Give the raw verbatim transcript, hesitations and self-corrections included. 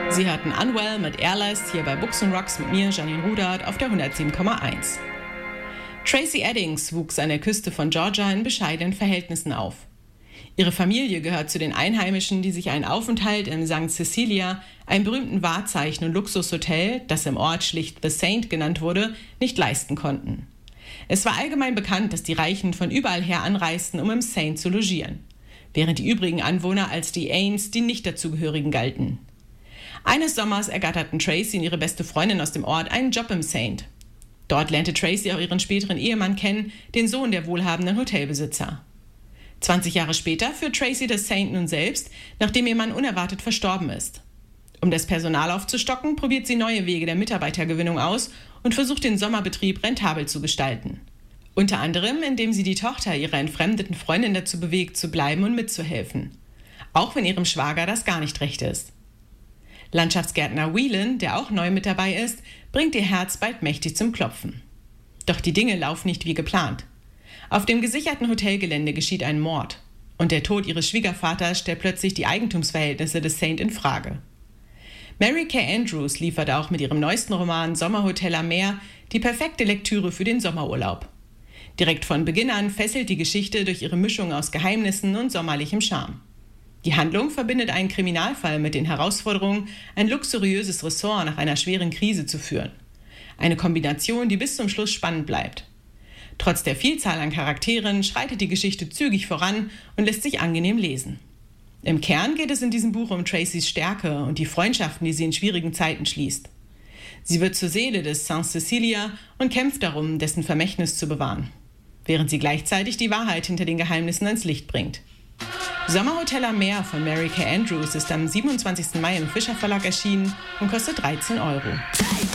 Sie hörten Unwell mit Airless hier bei Books and Rocks mit mir, Janine Rudert, auf der hundertsieben Komma eins. Tracy Eddings wuchs an der Küste von Georgia in bescheidenen Verhältnissen auf. Ihre Familie gehört zu den Einheimischen, die sich einen Aufenthalt im Sankt Cecilia, einem berühmten Wahrzeichen und Luxushotel, das im Ort schlicht The Saint genannt wurde, nicht leisten konnten. Es war allgemein bekannt, dass die Reichen von überall her anreisten, um im Saint zu logieren, während die übrigen Anwohner als die Ains, die nicht dazugehörigen, galten. Eines Sommers ergatterten Tracy und ihre beste Freundin aus dem Ort einen Job im Saint. Dort lernte Tracy auch ihren späteren Ehemann kennen, den Sohn der wohlhabenden Hotelbesitzer. zwanzig Jahre später führt Tracy das Saint nun selbst, nachdem ihr Mann unerwartet verstorben ist. Um das Personal aufzustocken, probiert sie neue Wege der Mitarbeitergewinnung aus und versucht, den Sommerbetrieb rentabel zu gestalten. Unter anderem, indem sie die Tochter ihrer entfremdeten Freundin dazu bewegt, zu bleiben und mitzuhelfen. Auch wenn ihrem Schwager das gar nicht recht ist. Landschaftsgärtner Whelan, der auch neu mit dabei ist, bringt ihr Herz bald mächtig zum Klopfen. Doch die Dinge laufen nicht wie geplant. Auf dem gesicherten Hotelgelände geschieht ein Mord. Und der Tod ihres Schwiegervaters stellt plötzlich die Eigentumsverhältnisse des Saint in Frage. Mary Kay Andrews liefert auch mit ihrem neuesten Roman Sommerhotel am Meer die perfekte Lektüre für den Sommerurlaub. Direkt von Beginn an fesselt die Geschichte durch ihre Mischung aus Geheimnissen und sommerlichem Charme. Die Handlung verbindet einen Kriminalfall mit den Herausforderungen, ein luxuriöses Ressort nach einer schweren Krise zu führen. Eine Kombination, die bis zum Schluss spannend bleibt. Trotz der Vielzahl an Charakteren schreitet die Geschichte zügig voran und lässt sich angenehm lesen. Im Kern geht es in diesem Buch um Tracys Stärke und die Freundschaften, die sie in schwierigen Zeiten schließt. Sie wird zur Seele des Sankt Cecilia und kämpft darum, dessen Vermächtnis zu bewahren, während sie gleichzeitig die Wahrheit hinter den Geheimnissen ans Licht bringt. Sommerhotel am Meer von Mary Kay Andrews ist am siebenundzwanzigsten Mai im Fischer Verlag erschienen und kostet dreizehn Euro.